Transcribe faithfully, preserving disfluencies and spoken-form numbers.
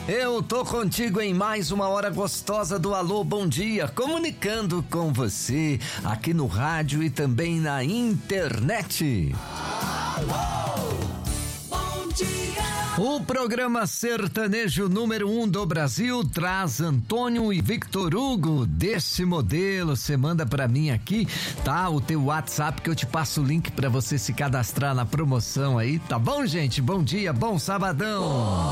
Eu tô contigo em mais uma hora gostosa do Alô Bom Dia, comunicando com você aqui no rádio e também na internet. Alô, bom dia. O programa sertanejo número um do Brasil traz Antônio e Victor Hugo desse modelo. Você manda pra mim aqui, tá? O teu WhatsApp que eu te passo o link pra você se cadastrar na promoção aí, tá bom, gente? Bom dia, bom sabadão.